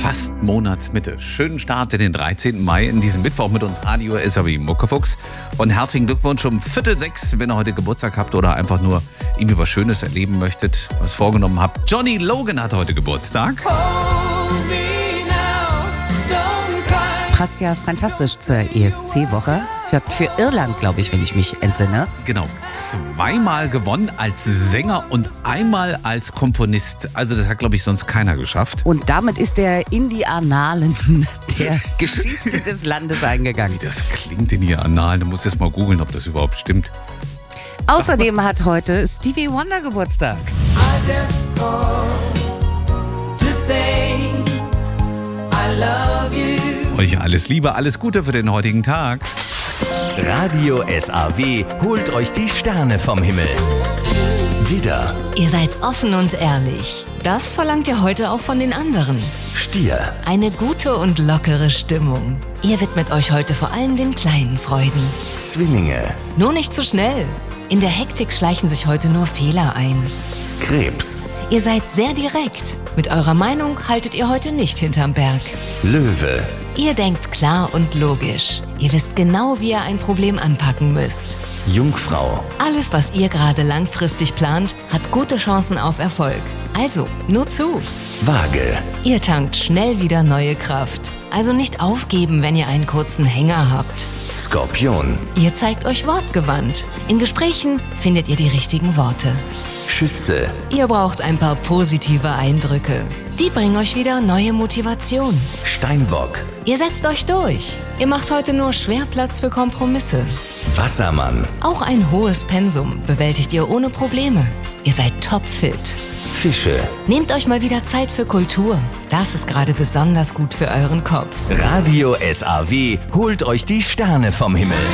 fast Monatsmitte. Schönen Start in den 13. Mai in diesem Mittwoch mit uns Radio SAW Muckefuchs. Und herzlichen Glückwunsch um 5:45, wenn ihr heute Geburtstag habt oder einfach nur ihm über Schönes erleben möchtet, was vorgenommen habt. Johnny Logan hat heute Geburtstag. Passt ja fantastisch zur ESC-Woche. Für Irland, glaube ich, wenn ich mich entsinne. Genau, 2-mal gewonnen als Sänger und einmal als Komponist. Also das hat, glaube ich, sonst keiner geschafft. Und damit ist er in die Annalen der Geschichte des Landes eingegangen. Wie das klingt in die Annalen, du musst jetzt mal googeln, ob das überhaupt stimmt. Außerdem hat heute Stevie Wonder Geburtstag. I just called to say I love you. Euch alles Liebe, alles Gute für den heutigen Tag. Radio SAW holt euch die Sterne vom Himmel. Widder, Ihr seid offen und ehrlich. Das verlangt ihr heute auch von den anderen. Stier, Eine gute und lockere Stimmung. Ihr widmet euch heute vor allem den kleinen Freuden. Zwillinge, Nur nicht zu schnell. In der Hektik schleichen sich heute nur Fehler ein. Krebs, Ihr seid sehr direkt. Mit eurer Meinung haltet ihr heute nicht hinterm Berg. Löwe, Ihr denkt klar und logisch. Ihr wisst genau, wie ihr ein Problem anpacken müsst. Jungfrau, Alles, was ihr gerade langfristig plant, hat gute Chancen auf Erfolg. Also, nur zu. Waage, Ihr tankt schnell wieder neue Kraft. Also nicht aufgeben, wenn ihr einen kurzen Hänger habt. Skorpion, Ihr zeigt euch wortgewandt. In Gesprächen findet ihr die richtigen Worte. Schütze, Ihr braucht ein paar positive Eindrücke. Die bringen euch wieder neue Motivation. Steinbock, Ihr setzt euch durch. Ihr macht heute nur schwer Platz für Kompromisse. Wassermann, Auch ein hohes Pensum bewältigt ihr ohne Probleme. Ihr seid topfit. Fische. Nehmt euch mal wieder Zeit für Kultur. Das ist gerade besonders gut für euren Kopf. Radio SAW holt euch die Sterne vom Himmel.